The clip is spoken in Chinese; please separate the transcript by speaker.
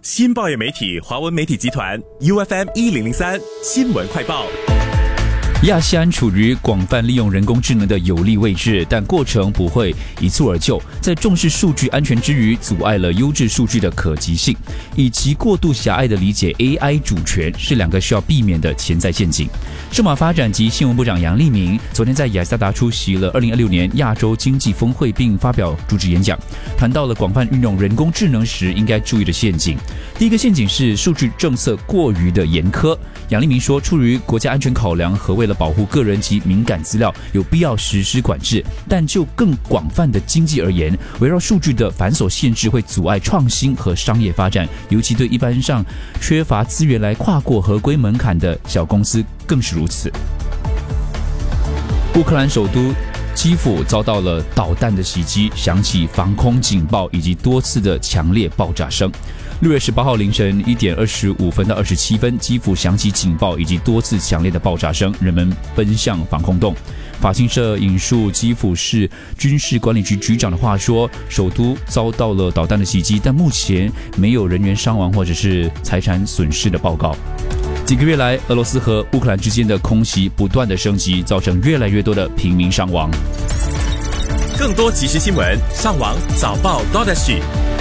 Speaker 1: 新报业媒体华文媒体集团 UFM 1003新闻快报。
Speaker 2: 亚细安处于广泛利用人工智能的有利位置，但过程不会一蹴而就，在重视数据安全之余，阻碍了优质数据的可及性，以及过度狭隘的理解 AI 主权是两个需要避免的潜在陷阱。数码发展及新闻部长杨立明昨天在雅加达出席了2026年亚洲经济峰会，并发表主旨演讲，谈到了广泛运用人工智能时应该注意的陷阱。第一个陷阱是数据政策过于的严苛。杨立明说，出于国家安全考量和为了保护个人及敏感资料，有必要实施管制，但就更广泛的经济而言，围绕数据的繁琐限制会阻碍创新和商业发展，尤其对一般上缺乏资源来跨过合规门槛的小公司更是如此。乌克兰首都基辅遭到了导弹的袭击，响起防空警报以及多次的强烈爆炸声。6月18号凌晨1点25分到27分，基辅响起警报以及多次强烈的爆炸声，人们奔向防空洞。法新社引述基辅市军事管理局局长的话说，首都遭到了导弹的袭击，但目前没有人员伤亡或者是财产损失的报告。几个月来，俄罗斯和乌克兰之间的空袭不断的升级，造成越来越多的平民伤亡。
Speaker 1: 更多即时新闻，上网早报 .SG。